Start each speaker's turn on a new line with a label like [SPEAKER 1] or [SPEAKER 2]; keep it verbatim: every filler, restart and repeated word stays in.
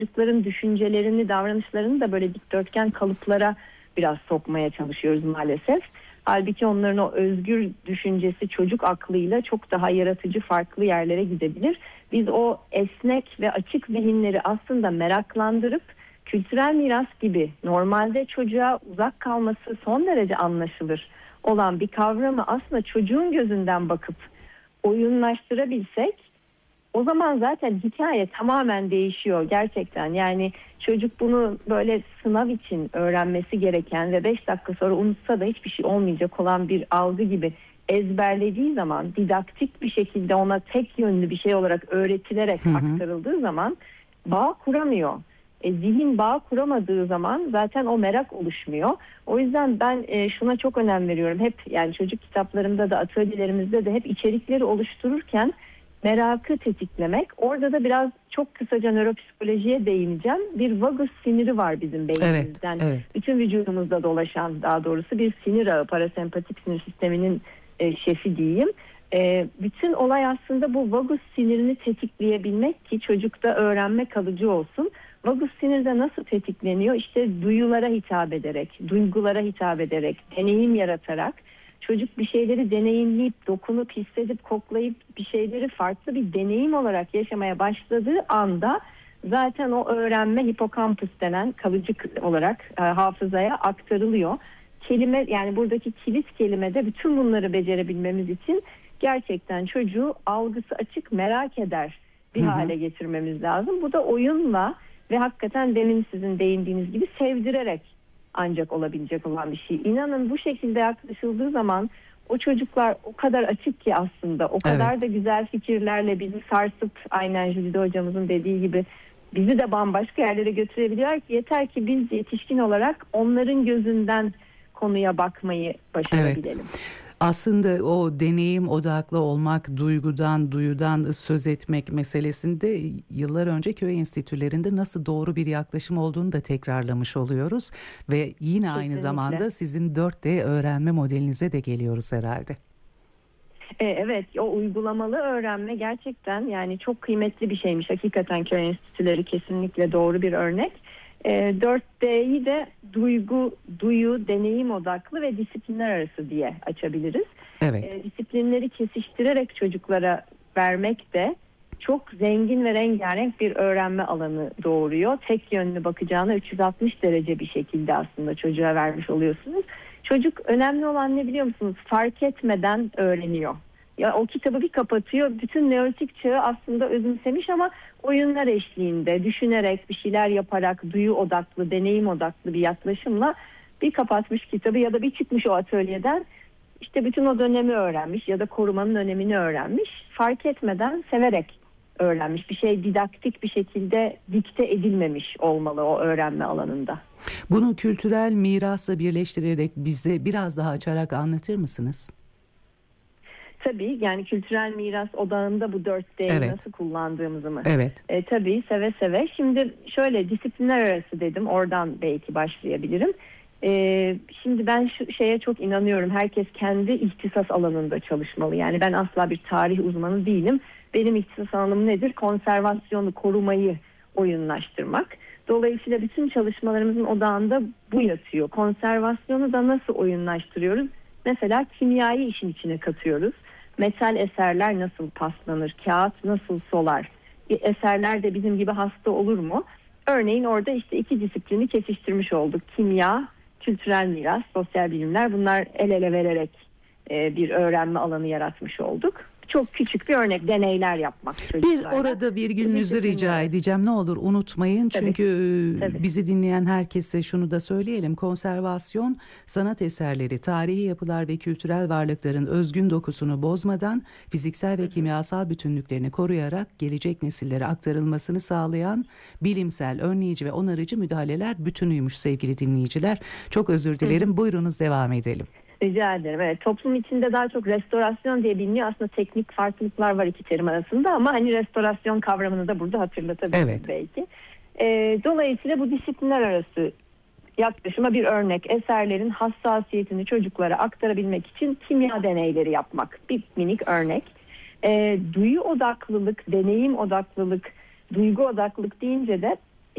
[SPEAKER 1] çocukların düşüncelerini, davranışlarını da böyle dikdörtgen kalıplara biraz sokmaya çalışıyoruz maalesef. Halbuki onların o özgür düşüncesi çocuk aklıyla çok daha yaratıcı, farklı yerlere gidebilir. Biz o esnek ve açık zihinleri aslında meraklandırıp kültürel miras gibi normalde çocuğa uzak kalması son derece anlaşılır olan bir kavramı aslında çocuğun gözünden bakıp oyunlaştırabilsek, o zaman zaten hikaye tamamen değişiyor gerçekten. Yani çocuk bunu böyle sınav için öğrenmesi gereken ve beş dakika sonra unutsa da hiçbir şey olmayacak olan bir algı gibi ezberlediği zaman, didaktik bir şekilde ona tek yönlü bir şey olarak öğretilerek hı hı. aktarıldığı zaman bağ kuramıyor. E, zihin bağ kuramadığı zaman zaten o merak oluşmuyor. O yüzden ben e, şuna çok önem veriyorum. Hep yani çocuk kitaplarımda da atölyelerimizde de hep içerikleri oluştururken merakı tetiklemek. Orada da biraz çok kısaca nöropsikolojiye değineceğim. Bir vagus siniri var bizim beynimizden. Evet, evet. Bütün vücudumuzda dolaşan, daha doğrusu bir sinir ağı, parasempatik sinir sisteminin e, şefi diyeyim. E, bütün olay aslında bu vagus sinirini tetikleyebilmek ki çocukta öğrenme kalıcı olsun. Vagus sinirde nasıl tetikleniyor? İşte duyulara hitap ederek, duygulara hitap ederek, deneyim yaratarak çocuk bir şeyleri deneyimleyip, dokunup, hissedip, koklayıp bir şeyleri farklı bir deneyim olarak yaşamaya başladığı anda zaten o öğrenme hipokampus denen kalıcı olarak e, hafızaya aktarılıyor. Kelime, yani buradaki kilit kelimede bütün bunları becerebilmemiz için gerçekten çocuğu algısı açık, merak eder bir hı hı. hale getirmemiz lazım. Bu da oyunla ve hakikaten demin sizin değindiğiniz gibi sevdirerek ancak olabilecek olan bir şey. İnanın bu şekilde yaklaşıldığı zaman o çocuklar o kadar açık ki aslında, o kadar evet. da güzel fikirlerle bizi sarsıp, aynen Jülide hocamızın dediği gibi bizi de bambaşka yerlere götürebiliyor ki yeter ki biz yetişkin olarak onların gözünden konuya bakmayı başarabilelim.
[SPEAKER 2] Evet. Aslında o deneyim odaklı olmak, duygudan, duyudan söz etmek meselesinde yıllar önce köy enstitülerinde nasıl doğru bir yaklaşım olduğunu da tekrarlamış oluyoruz. Ve yine Kesinlikle. Aynı zamanda sizin dört D öğrenme modelinize de geliyoruz herhalde.
[SPEAKER 1] Evet, o uygulamalı öğrenme gerçekten yani çok kıymetli bir şeymiş. Hakikaten köy enstitüleri kesinlikle doğru bir örnek. dört D'yi de duygu, duyu, deneyim odaklı ve disiplinler arası diye açabiliriz. Evet. E, disiplinleri kesiştirerek çocuklara vermek de çok zengin ve rengarenk bir öğrenme alanı doğuruyor. Tek yönlü bakacağına üç yüz altmış derece bir şekilde aslında çocuğa vermiş oluyorsunuz. Çocuk, önemli olan ne biliyor musunuz? Fark etmeden öğreniyor. Ya o kitabı bir kapatıyor, bütün neolitik çağı aslında özümsemiş ama oyunlar eşliğinde, düşünerek, bir şeyler yaparak, duyu odaklı, deneyim odaklı bir yaklaşımla bir kapatmış kitabı ya da bir çıkmış o atölyeden, işte bütün o dönemi öğrenmiş ya da korumanın önemini öğrenmiş. Fark etmeden, severek öğrenmiş. Bir şey didaktik bir şekilde dikte edilmemiş olmalı o öğrenme alanında.
[SPEAKER 2] Bunu kültürel mirasla birleştirerek bize biraz daha açarak anlatır mısınız?
[SPEAKER 1] Tabii, yani kültürel miras odağında bu dört D'yi evet. nasıl kullandığımızı mı?
[SPEAKER 2] Evet.
[SPEAKER 1] E, tabii, seve seve. Şimdi şöyle, disiplinler arası dedim, oradan belki başlayabilirim. E, şimdi ben şu şeye çok inanıyorum. Herkes kendi ihtisas alanında çalışmalı. Yani ben asla bir tarih uzmanı değilim. Benim ihtisas alanım nedir? Konservasyonu, korumayı oyunlaştırmak. Dolayısıyla bütün çalışmalarımızın odağında bu yatıyor. Konservasyonu da nasıl oyunlaştırıyoruz? Mesela kimyayı işin içine katıyoruz. Metal eserler nasıl paslanır? Kağıt nasıl solar? Eserler de bizim gibi hasta olur mu? Örneğin orada işte iki disiplini kesiştirmiş olduk. Kimya, kültürel miras, sosyal bilimler, bunlar el ele vererek e, bir öğrenme alanı yaratmış olduk. Çok küçük bir örnek, deneyler yapmak çocuklarla.
[SPEAKER 2] Bir orada virgülünüzü rica edeceğim, ne olur unutmayın. Tabii, çünkü tabii. bizi dinleyen herkese şunu da söyleyelim. Konservasyon, sanat eserleri, tarihi yapılar ve kültürel varlıkların özgün dokusunu bozmadan fiziksel ve kimyasal bütünlüklerini koruyarak gelecek nesillere aktarılmasını sağlayan bilimsel, önleyici ve onarıcı müdahaleler bütünüymüş sevgili dinleyiciler. Çok özür dilerim. Hı hı. Buyurunuz, devam edelim.
[SPEAKER 1] Rica ederim. Evet, toplum içinde daha çok restorasyon diye biliniyor. Aslında teknik farklılıklar var iki terim arasında ama hani restorasyon kavramını da burada hatırlatabiliriz evet. belki. E, dolayısıyla bu disiplinler arası yaklaşıma bir örnek. Eserlerin hassasiyetini çocuklara aktarabilmek için kimya deneyleri yapmak. Bir minik örnek. E, duyu odaklılık, deneyim odaklılık, duygu odaklılık deyince de